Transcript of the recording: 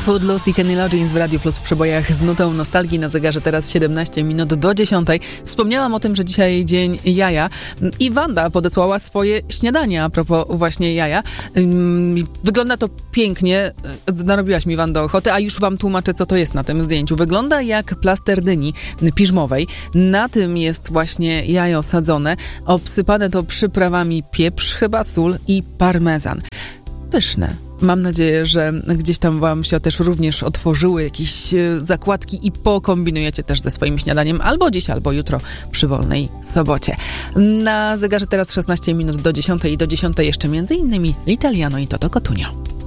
Footloose i Kenny Loggins w Radio Plus w przebojach z nutą nostalgii. Na zegarze teraz 17 minut do 10. Wspomniałam o tym, że dzisiaj dzień jaja i Wanda podesłała swoje śniadanie a propos właśnie jaja. Wygląda to pięknie. Narobiłaś mi, Wando, ochoty, a już wam tłumaczę, co to jest na tym zdjęciu. Wygląda jak plaster dyni piżmowej. Na tym jest właśnie jajo sadzone. Obsypane to przyprawami pieprz, chyba sól i parmezan. Pyszne. Mam nadzieję, że gdzieś tam wam się też również otworzyły jakieś zakładki i pokombinujecie też ze swoim śniadaniem albo dziś, albo jutro przy wolnej sobocie. Na zegarze teraz 16 minut do 10 i do 10 jeszcze między innymi L'Italiano i Toto Cotugno.